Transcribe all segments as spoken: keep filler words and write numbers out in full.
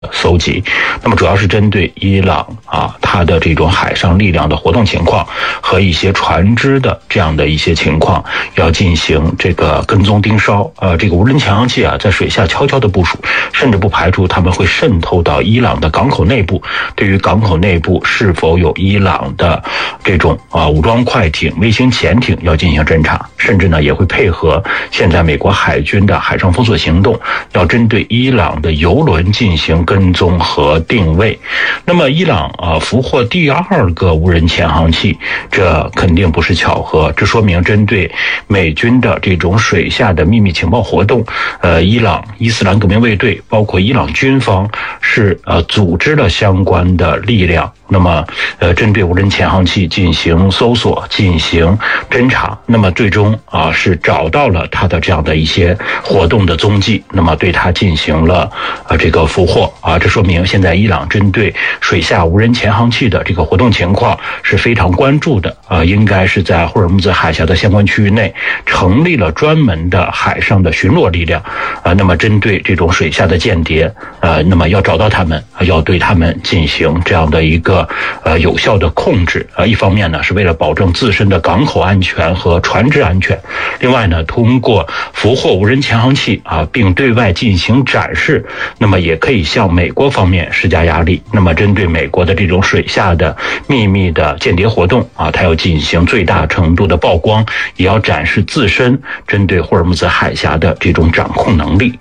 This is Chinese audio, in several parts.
搜集，那么主要是针对伊朗啊，它的这种海上力量的活动情况和一些船只的这样的一些情况，要进行这个跟踪盯梢。呃，这个无人潜航器啊，在水下悄悄的部署，甚至不排除他们会渗透到伊朗的港口内部。对于港口内部是否有伊朗的这种啊武装快艇、微型潜艇，要进行侦查，甚至呢也会配合现在美国海军的海上封锁行动，要针对伊朗的油轮进行跟踪和定位。那么伊朗啊俘获第二个无人潜航器，这肯定不是巧合，这说明针对美军的这种水下的秘密情报活动，呃，伊朗伊斯兰革命卫队包括伊朗军方是呃组织了相关的力量，那么呃针对无人潜航器进行搜索、进行侦查，那么最终啊是找到了它的这样的一些活动的踪迹，那么对它进行了呃这个俘获啊，这说明现在伊朗针对水下无人潜航器的这个活动情况是非常关注的啊，应该是在霍尔木兹海峡的相关区域内成立了专门的海上的巡逻力量啊，那么针对这种水下的间谍呃，那么要找到他们，要对他们进行这样的一个呃有效的控制啊，一方面呢是为了保证自身的港口安全和船只安全，另外呢通过俘获无人潜航器啊，并对外进行展示，那么也可以向美国方面施加压力。那么针对美国的这种水下的秘密的间谍活动啊，它要进行最大程度的曝光，也要展示自身针对霍尔木兹海峡的这种掌控能力。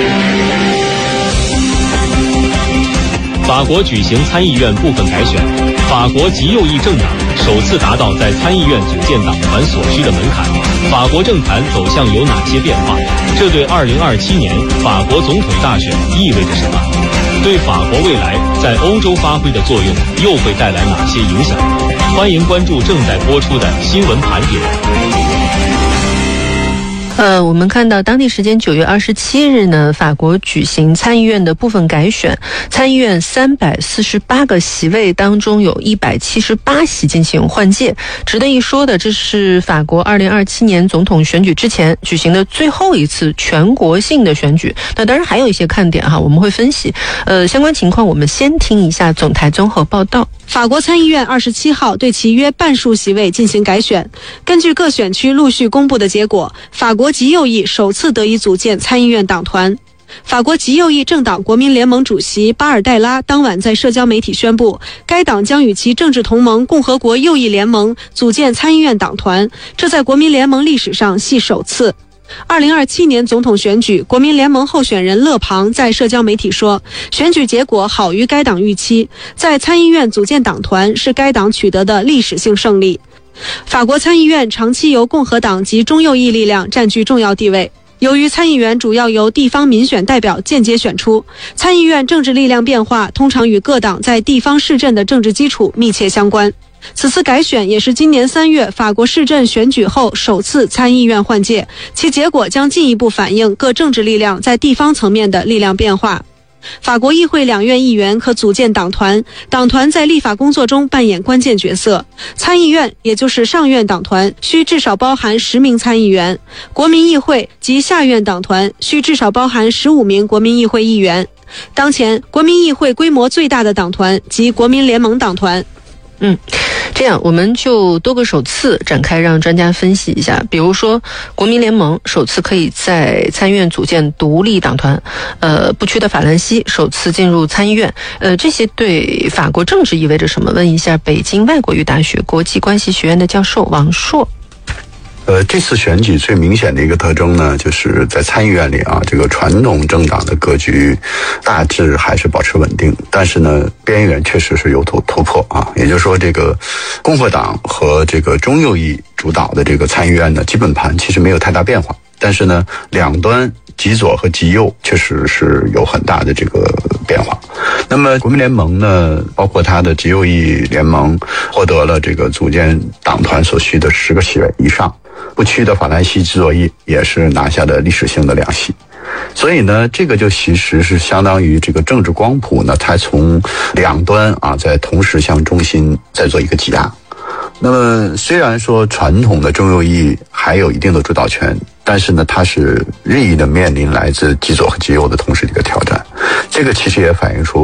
法国举行参议院部分改选，法国极右翼政党首次达到在参议院组建党团所需的门槛。法国政坛走向有哪些变化？这对二零二七年法国总统大选意味着什么？对法国未来在欧洲发挥的作用又会带来哪些影响？欢迎关注正在播出的新闻盘点。 呃，我们看到当地时间九月二十七日呢，法国举行参议院的部分改选，参议院三百四十八个席位当中有一百七十八席进行换届。值得一说的，这是法国二零二七年总统选举之前举行的最后一次全国性的选举。那当然还有一些看点哈，我们会分析。呃，相关情况我们先听一下总台综合报道。 法国参议院二十七号对其约半数席位进行改选。根据各选区陆续公布的结果，法国极右翼首次得以组建参议院党团。法国极右翼政党国民联盟主席巴尔代拉当晚在社交媒体宣布，该党将与其政治同盟共和国右翼联盟组建参议院党团，这在国民联盟历史上系首次。二零二七年总统选举，国民联盟候选人勒庞在社交媒体说，选举结果好于该党预期，在参议院组建党团是该党取得的历史性胜利。法国参议院长期由共和党及中右翼力量占据重要地位，由于参议员主要由地方民选代表间接选出，参议院政治力量变化通常与各党在地方市镇的政治基础密切相关。此次改选也是今年三月法国市镇选举后首次参议院换届，其结果将进一步反映各政治力量在地方层面的力量变化。法国议会两院议员可组建党团，党团在立法工作中扮演关键角色。参议院，也就是上院党团，需至少包含十名参议员；国民议会及下院党团需至少包含十五名国民议会议员。当前，国民议会规模最大的党团即国民联盟党团。 嗯，这样我们就多个首次展开，让专家分析一下。比如说，国民联盟首次可以在参议院组建独立党团，呃，不屈的法兰西首次进入参议院，呃，这些对法国政治意味着什么？问一下北京外国语大学国际关系学院的教授王硕。 呃，这次选举最明显的一个特征呢，就是在参议院里啊，这个传统政党的格局大致还是保持稳定，但是呢，边缘确实是有突突破啊。也就是说，这个共和党和这个中右翼主导的这个参议院呢，基本盘其实没有太大变化，但是呢，两端极左和极右确实是有很大的这个变化。那么国民联盟呢，包括它的极右翼联盟获得了这个组建党团所需的十个席位以上，不屈的法兰西极左翼也是拿下的历史性的两席。所以呢，这个就其实是相当于这个政治光谱呢，它从两端啊，在同时向中心再做一个挤压。那么虽然说传统的中右翼还有一定的主导权，但是呢，它是日益的面临来自极左和极右的同时的一个挑战。 这个其实也反映出